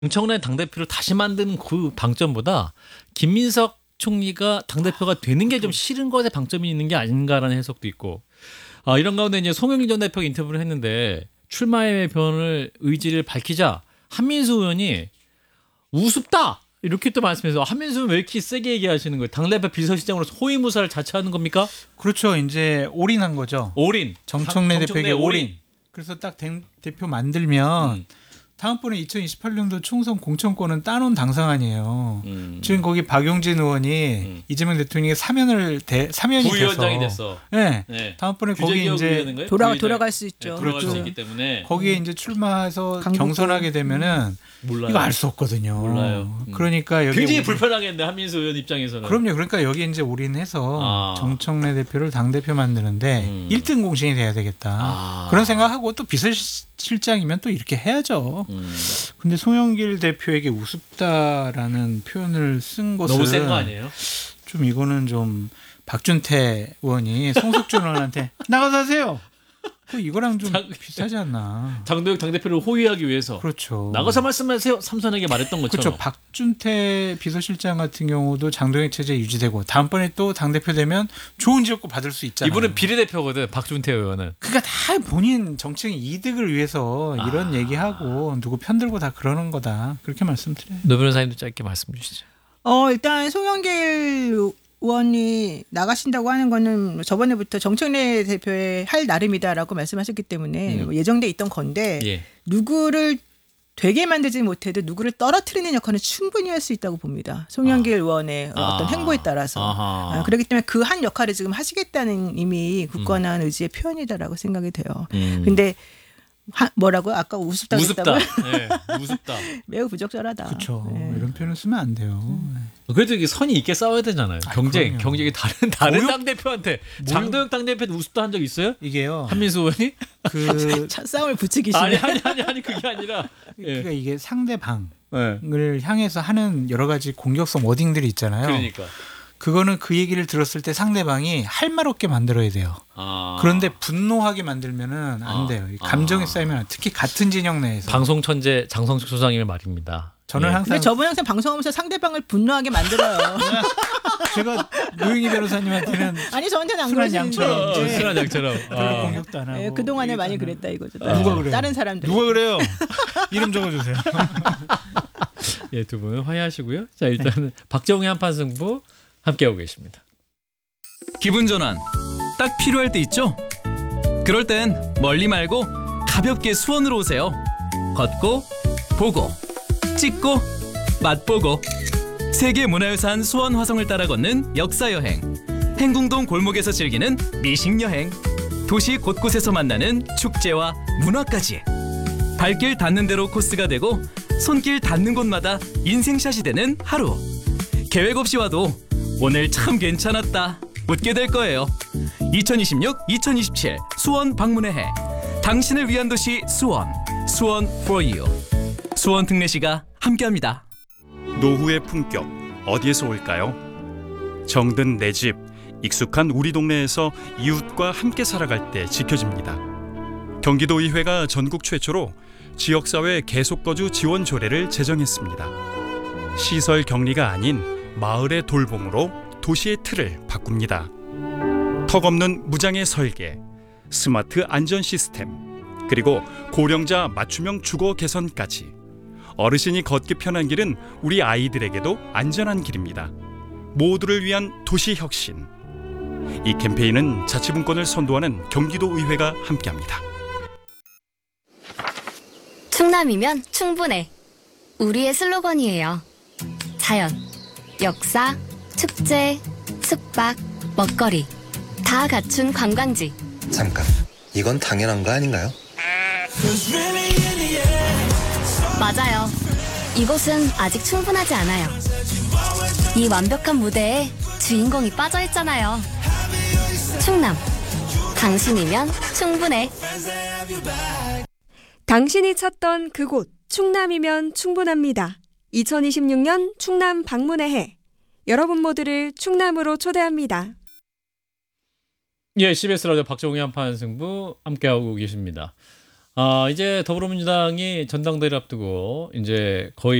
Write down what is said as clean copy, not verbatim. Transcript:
정청래 당대표를 다시 만드는 그 방점보다 김민석 총리가 당대표가 되는 게 좀 싫은 것에 방점이 있는 게 아닌가라는 해석도 있고, 이런 가운데 이제 송영길 전 대표가 인터뷰를 했는데 출마의 의지를 밝히자 한민수 의원이 우습다 이렇게 또 말씀해서, 한민수 의원 왜 이렇게 세게 얘기하시는 거예요? 당대표 비서실장으로서 호위무사를 자처하는 겁니까? 그렇죠. 이제 올인한 거죠. 올인. 정청래 대표에게 올인. 그래서 딱 대표 만들면 다음번에 2028년도 총선 공천권은 따놓은 당상아니에요. 지금 거기 박용진 의원이 이재명 대통령의 사면이 부위원장이 돼서 됐어. 네. 네. 다음번에 거기 이제 돌아갈 수 있죠. 네, 돌아갈 수 그렇죠. 있기 때문에 거기에 이제 출마해서 강북구. 경선하게 되면은 몰라요. 이거 알 수 없거든요. 몰라요. 그러니까 여기 굉장히 불편하겠는데 한민수 의원 입장에서는. 그럼요. 그러니까 여기 이제 올인해서 정청래 대표를 당 대표 만드는데 1등 공신이 돼야 되겠다. 그런 생각하고 또 비서실장이면 또 이렇게 해야죠. 근데 송영길 대표에게 우습다라는 표현을 쓴 것은 너무 센 거 아니에요? 좀 이거는 좀 박준태 의원이 송석준 의원한테 나가서 하세요. 이거랑 좀 비슷하지 않나. 장도혁 당대표를 호위하기 위해서. 그렇죠. 나가서 말씀하세요. 삼선에게 말했던 것처럼. 그렇죠. 박준태 비서실장 같은 경우도 장도혁 체제 유지되고 다음번에 또 당대표 되면 좋은 지역구 받을 수 있잖아요. 이분은 비례대표거든. 박준태 의원은. 그러니까 다 본인 정책의 이득을 위해서 이런 얘기하고 누구 편들고 다 그러는 거다. 그렇게 말씀드려요. 노 변호사님도 짧게 말씀 주시죠. 일단 송영길 의원이 나가신다고 하는 거는 저번에부터 정청래 대표의 할 나름이다라고 말씀하셨기 때문에 예정돼 있던 건데 누구를 되게 만들지 못해도 누구를 떨어뜨리는 역할은 충분히 할 수 있다고 봅니다. 송영길 의원의 어떤 행보에 따라서. 그렇기 때문에 그 한 역할을 지금 하시겠다는 이미 굳건한 의지의 표현이다라고 생각이 돼요. 근데 뭐라고 아까 우습다 우습다. 네, 우습다. 매우 부적절하다. 그렇죠. 이런 표현을 쓰면 안 돼요. 그래도 이게 선이 있게 싸워야 되잖아요. 경쟁이 다른 당 대표한테 장도혁 당 대표도 우습다 한 적 있어요? 이게요. 한민수 의원이 싸움을 부추기시네. 아니 그게 아니라. 그러니까 이게 상대방을 향해서 하는 여러 가지 공격성 워딩들이 있잖아요. 그러니까. 그거는 그 얘기를 들었을 때 상대방이 할 말 없게 만들어야 돼요. 그런데 분노하게 만들면은 안 돼요. 감정에 쌓이면 특히 같은 진영 내에서. 방송 천재 장성식 소장님의 말입니다. 저는 항상. 근데 저분 항상 방송하면서 상대방을 분노하게 만들어요. 제가 노영희 변호사님한테는 아니 저한테는 안 순한 양처럼. 순한 양처럼. 별로 공격도 안 하고. 네, 그 동안에 많이 그랬다 이거죠. 누가 그래요? 다른 사람들. 누가 그래요? 이름 적어주세요. 예, 두 분 화해하시고요. 자, 일단은 박정희 한판 승부 함께하고 계십니다. 기분 전환 딱 필요할 때 있죠? 그럴 땐 멀리 말고 가볍게 수원으로 오세요. 걷고 보고 찍고 맛보고 세계문화유산 수원 화성을 따라 걷는 역사여행, 행궁동 골목에서 즐기는 미식여행, 도시 곳곳에서 만나는 축제와 문화까지 발길 닿는 대로 코스가 되고 손길 닿는 곳마다 인생샷이 되는 하루. 계획 없이 와도 오늘 참 괜찮았다 웃게 될 거예요. 2026-2027 수원 방문의 해. 당신을 위한 도시 수원. 수원 for you. 수원 특례시가 함께합니다. 노후의 품격 어디에서 올까요? 정든 내 집, 익숙한 우리 동네에서 이웃과 함께 살아갈 때 지켜집니다. 경기도의회가 전국 최초로 지역사회 계속거주 지원 조례를 제정했습니다. 시설 격리가 아닌 마을의 돌봄으로 도시의 틀을 바꿉니다. 턱없는 무장의 설계, 스마트 안전 시스템, 그리고 고령자 맞춤형 주거 개선까지 어르신이 걷기 편한 길은 우리 아이들에게도 안전한 길입니다. 모두를 위한 도시 혁신. 이 캠페인은 자치분권을 선도하는 경기도의회가 함께합니다. 충남이면 충분해. 우리의 슬로건이에요. 자연, 역사, 축제, 숙박, 먹거리 다 갖춘 관광지. 잠깐, 이건 당연한 거 아닌가요? 맞아요. 이곳은 아직 충분하지 않아요. 이 완벽한 무대에 주인공이 빠져있잖아요. 충남, 당신이면 충분해. 당신이 찾던 그곳 충남이면 충분합니다. 2026년 충남 방문의 해. 여러분 모두를 충남으로 초대합니다. 예, CBS 라디오 박정희 한판 승부 함께하고 계십니다. 이제 더불어민주당이 전당대회를 앞두고 이제 거의